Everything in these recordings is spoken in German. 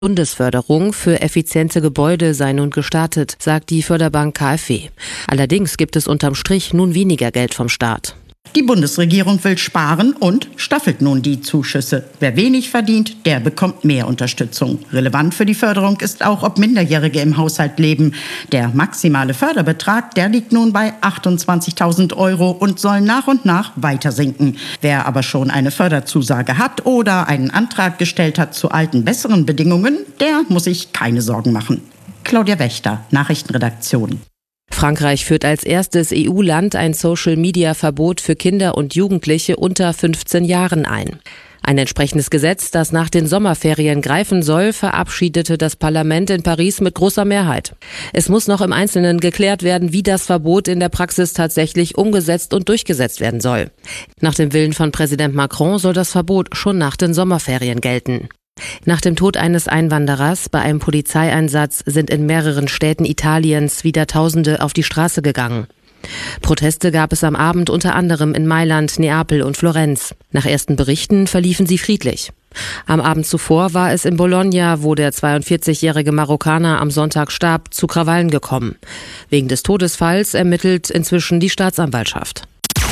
Bundesförderung für effiziente Gebäude sei nun gestartet, sagt die Förderbank KfW. Allerdings gibt es unterm Strich nun weniger Geld vom Staat. Die Bundesregierung will sparen und staffelt nun die Zuschüsse. Wer wenig verdient, der bekommt mehr Unterstützung. Relevant für die Förderung ist auch, ob Minderjährige im Haushalt leben. Der maximale Förderbetrag, der liegt nun bei 28.000 € und soll nach und nach weiter sinken. Wer aber schon eine Förderzusage hat oder einen Antrag gestellt hat zu alten, besseren Bedingungen, der muss sich keine Sorgen machen. Claudia Wächter, Nachrichtenredaktion. Frankreich führt als erstes EU-Land ein Social-Media-Verbot für Kinder und Jugendliche unter 15 Jahren ein. Ein entsprechendes Gesetz, das nach den Sommerferien greifen soll, verabschiedete das Parlament in Paris mit großer Mehrheit. Es muss noch im Einzelnen geklärt werden, wie das Verbot in der Praxis tatsächlich umgesetzt und durchgesetzt werden soll. Nach dem Willen von Präsident Macron soll das Verbot schon nach den Sommerferien gelten. Nach dem Tod eines Einwanderers bei einem Polizeieinsatz sind in mehreren Städten Italiens wieder Tausende auf die Straße gegangen. Proteste gab es am Abend unter anderem in Mailand, Neapel und Florenz. Nach ersten Berichten verliefen sie friedlich. Am Abend zuvor war es in Bologna, wo der 42-jährige Marokkaner am Sonntag starb, zu Krawallen gekommen. Wegen des Todesfalls ermittelt inzwischen die Staatsanwaltschaft.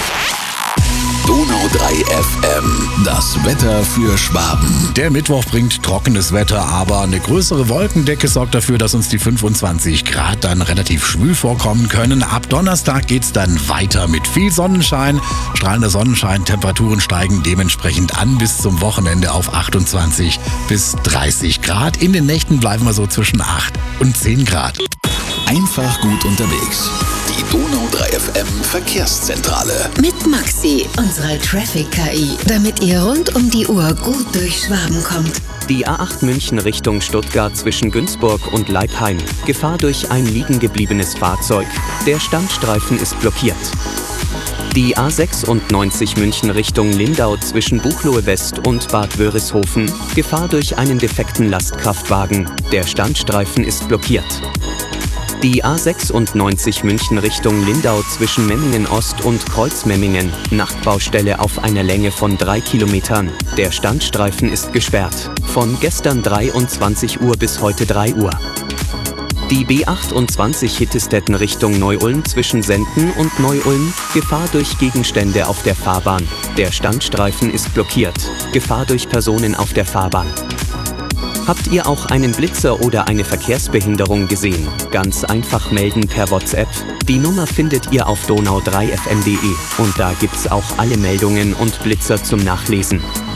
Donau 3 FM, das Wetter für Schwaben. Der Mittwoch bringt trockenes Wetter, aber eine größere Wolkendecke sorgt dafür, dass uns die 25 Grad dann relativ schwül vorkommen können. Ab Donnerstag geht's dann weiter mit viel Sonnenschein. Strahlender Sonnenschein, Temperaturen steigen dementsprechend an bis zum Wochenende auf 28 bis 30 Grad. In den Nächten bleiben wir so zwischen 8 und 10 Grad. Einfach gut unterwegs. Die Donau 3 FM Verkehrszentrale. Mit Maxi, unserer Traffic-KI, damit ihr rund um die Uhr gut durch Schwaben kommt. Die A8 München Richtung Stuttgart zwischen Günzburg und Leipheim. Gefahr durch ein liegen gebliebenes Fahrzeug. Der Standstreifen ist blockiert. Die A96 München Richtung Lindau zwischen Buchloe West und Bad Wörishofen. Gefahr durch einen defekten Lastkraftwagen. Der Standstreifen ist blockiert. Die A96 München Richtung Lindau zwischen Memmingen Ost und Kreuzmemmingen. Nachtbaustelle auf einer Länge von 3 Kilometern. Der Standstreifen ist gesperrt. Von gestern 23 Uhr bis heute 3 Uhr. Die B28 Hittestetten Richtung Neu-Ulm zwischen Senden und Neu-Ulm. Gefahr durch Gegenstände auf der Fahrbahn. Der Standstreifen ist blockiert. Gefahr durch Personen auf der Fahrbahn. Habt ihr auch einen Blitzer oder eine Verkehrsbehinderung gesehen? Ganz einfach melden per WhatsApp. Die Nummer findet ihr auf donau3fm.de und da gibt's auch alle Meldungen und Blitzer zum Nachlesen.